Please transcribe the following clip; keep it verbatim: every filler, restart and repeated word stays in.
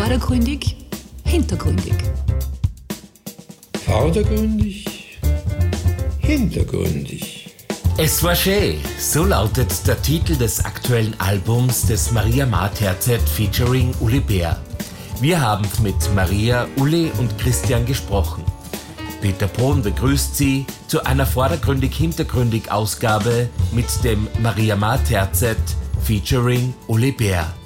Vordergründig, hintergründig. Vordergründig, hintergründig. Es war schön, so lautet der Titel des aktuellen Albums des Maria Matherzet featuring Uli Bär. Wir haben mit Maria, Uli und Christian gesprochen. Peter Brun begrüßt Sie zu einer vordergründig-hintergründig Ausgabe mit dem Maria Matherzet featuring Uli Bär.